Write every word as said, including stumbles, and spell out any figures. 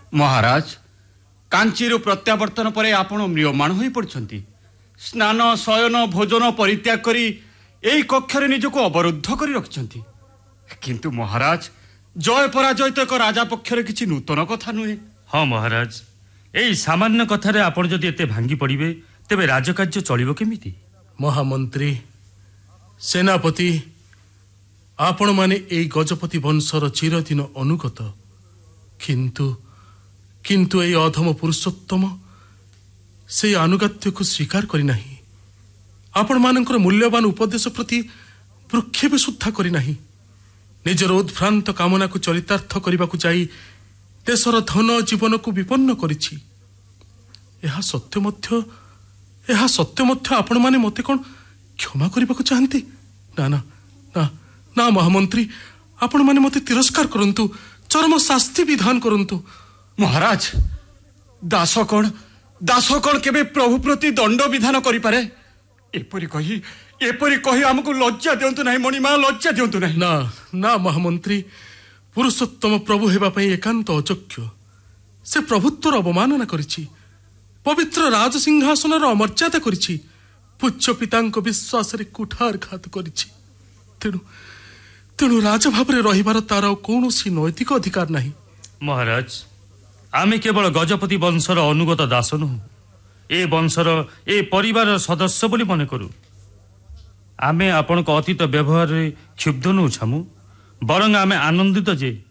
महाराज कांचीरू प्रत्यावर्तन पर आपण म्रियमाण हो पड़छंती। स्नान शयन भोजन परित्याग करी एई कक्षरे निजको अवरुद्ध करी रखछंती। किंतु महाराज जय पराजय तो एक राजा पक्षरे किछि नूतन कथा नुहे। हाँ महाराज एई सामान्य कथारे आपण जदि एते भांगी पड़िबे तेबे राजकार्य चलिबो केमिति? महामंत्री सेनापति आपण माने एई गजपति वंशर चिरदिन अनुगत, किंतु किंतु एई अधम पुरुषोत्तम से अनुगत्य को स्वीकार करी नाही। आपण मानकर मूल्यवान उपदेश प्रति वृक्षेप सुद्धा करी नाही। निजर उद्भ्रांत कामना को चरितार्थ करने को जाई देशर धन जीवन को विपन्न करिछि। यह सत्य मध्य यह सत्य मध्य आपण माने मते कोन क्षमा करने को चाहती? ना ना ना ना महामंत्री आपण माने मते तिरस्कार करंतु, चरम शास्ति विधान करंतु। महाराज दास कौन दास कौन केबे प्रभु प्रति दंड विधान करि पारे? एपरि कहि एपरि कहि हमको लज्जा दियंतु नाही मणिमा, लज्जा दियंतु नाही। ना ना महामंत्री पुरुषोत्तम प्रभु हेबा पई एकांत अयोग्य। से प्रभुत्वर अवमानना करिछि, पवित्र राज सिंहासनर अमर्यादा करिछि, पूज्य पितांक विश्वास रे कुठारघात करिछि। तेणु तेणु राजा भावरे रहिबार तार कौनसी नैतिक अधिकार नाही। महाराज आमे केवल गजपति वंशर अनुगत दास नुह, ए वंशर ए परिवार सदस्य बोली मन करू। आमे आपण अतीत व्यवहार क्षुब्ध नु छमु, बरंग आमे आनंदित जे